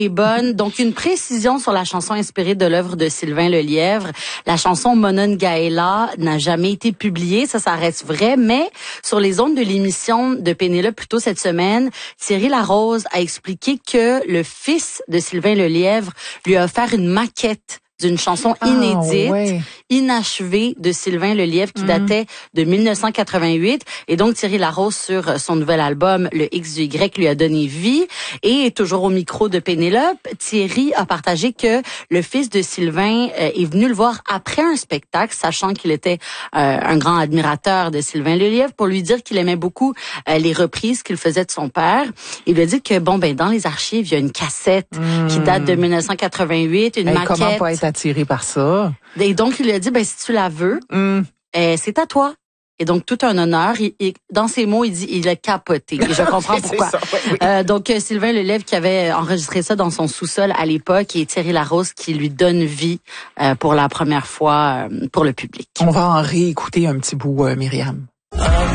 est bonne. Donc, une précision sur la chanson inspirée de l'œuvre de Sylvain Lelièvre. La chanson Monongahela n'a jamais été publiée. Ça reste vrai. Mais sur les ondes de l'émission de Pénélope plus tôt cette semaine, Thierry Larose a expliqué que le fils de Sylvain Lelièvre lui a offert une maquette d'une chanson inédite, inachevée de Sylvain Lelièvre qui datait de 1988. Et donc, Thierry Larose, sur son nouvel album, Le X du Y, lui a donné vie. Et toujours au micro de Pénélope, Thierry a partagé que le fils de Sylvain est venu le voir après un spectacle, sachant qu'il était un grand admirateur de Sylvain Lelièvre, pour lui dire qu'il aimait beaucoup les reprises qu'il faisait de son père. Il lui a dit que, dans les archives, il y a une cassette qui date de 1988, une maquette. Comment pas être attiré par ça? Et donc, il lui a dit, si tu la veux, c'est à toi. Et donc, tout un honneur. Dans ses mots, il dit, il a capoté. Et je comprends pourquoi. Ça, oui. Donc, Sylvain Lelièvre qui avait enregistré ça dans son sous-sol à l'époque et Thierry Larose qui lui donne vie pour la première fois pour le public. On va en réécouter un petit bout, Myriam.